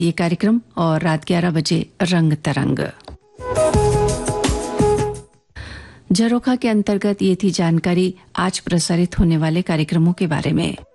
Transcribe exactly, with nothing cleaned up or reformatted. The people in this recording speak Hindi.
ये कार्यक्रम और रात ग्यारह बजे रंग तरंग। झरोखा के अंतर्गत ये थी जानकारी आज प्रसारित होने वाले कार्यक्रमों के बारे में।